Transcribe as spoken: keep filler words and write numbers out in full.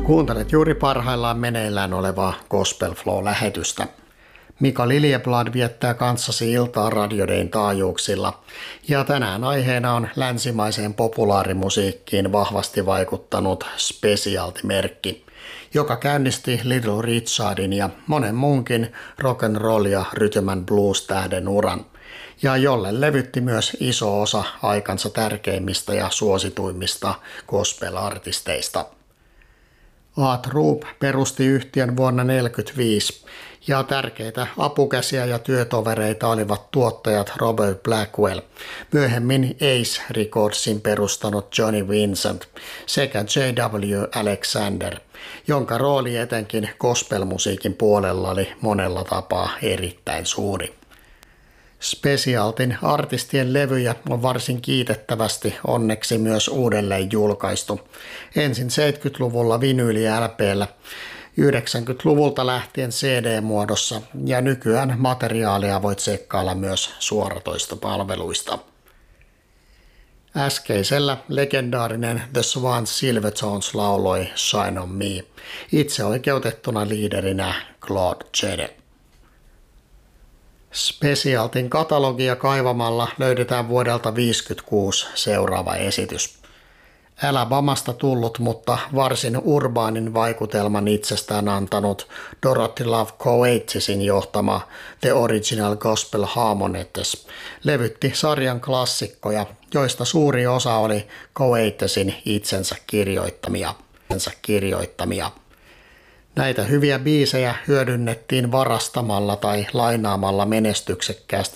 Kuuntelet juuri parhaillaan meneillään olevaa Gospel Flow-lähetystä. Mika Liljeblad viettää kanssasi iltaa Radio Dayn taajuuksilla ja tänään aiheena on länsimaiseen populaarimusiikkiin vahvasti vaikuttanut Specialty-merkki, joka käynnisti Little Richardin ja monen muunkin rock'n'roll ja rhythm and blues tähden uran ja jolle levytti myös iso osa aikansa tärkeimmistä ja suosituimmista gospel-artisteista. Art Rupe perusti yhtiön vuonna tuhatyhdeksänsataaneljäkymmentäviisi ja tärkeitä apukäsiä ja työtovereita olivat tuottajat Robert Blackwell, myöhemmin Ace Recordsin perustanut Johnny Vincent sekä J W Alexander, jonka rooli etenkin gospelmusiikin puolella oli monella tapaa erittäin suuri. Specialtyn artistien levyjä on varsin kiitettävästi onneksi myös uudelleen julkaistu. Ensin seitsemänkymmentäluvulla vinyyli- ja L P:llä, yhdeksänkymmentäluvulta lähtien C D-muodossa ja nykyään materiaalia voit tsekkailla myös suoratoistopalveluista. Äskeisellä legendaarinen The Swans Silvertones lauloi Shine on Me, itse oikeutettuna liiderinä Claude Jede. Specialtyn katalogia kaivamalla löydetään vuodelta viisikymmentäkuusi seuraava esitys. Alabamasta tullut, mutta varsin urbaanin vaikutelman itsestään antanut Dorothy Love Coatesin johtama The Original Gospel Harmonettes levytti sarjan klassikkoja, joista suuri osa oli Coatesin itsensä kirjoittamia. Itsensä kirjoittamia. Näitä hyviä biisejä hyödynnettiin varastamalla tai lainaamalla menestyksekkäästi